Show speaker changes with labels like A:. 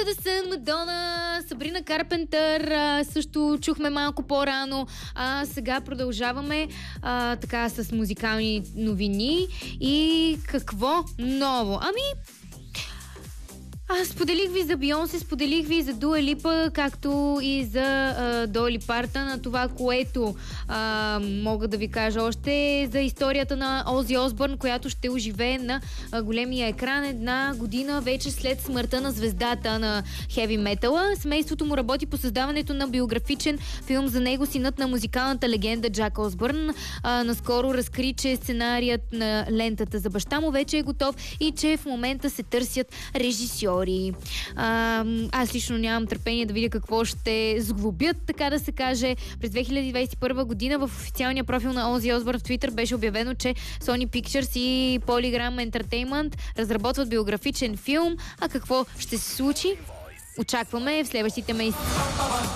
A: the Sun, Мадона, Сабрина Карпентър, също чухме малко по-рано. Сега продължаваме така с музикални новини. И какво ново? Споделих ви за Бейонсе, споделих ви за Дуа Липа, както и за Доли Партън. Това, което мога да ви кажа още за историята на Ози Осбърн, която ще оживее на големия екран 1 година вече след смъртта на звездата на хеви метала. Семейството му работи по създаването на биографичен филм за него. Синът на музикалната легенда Джак Осбърн наскоро разкри, че сценарият на лентата за баща му вече е готов и че в момента се търсят режисьори. Аз лично нямам търпение да видя какво ще сглобят, така да се каже. През 2021 година в официалния профил на Ози Осбърн в Twitter беше обявено, че Sony Pictures и Polygram Entertainment разработват биографичен филм. Какво ще се случи? Очакваме в следващите месеци.